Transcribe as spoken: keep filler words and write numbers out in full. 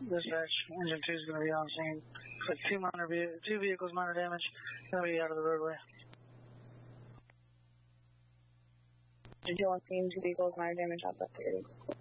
Dispatch, engine two is going to be on scene. Looks like two minor ve- two vehicles minor damage. Going to be out of the roadway. Engine two on scene, two vehicles minor damage outside the area.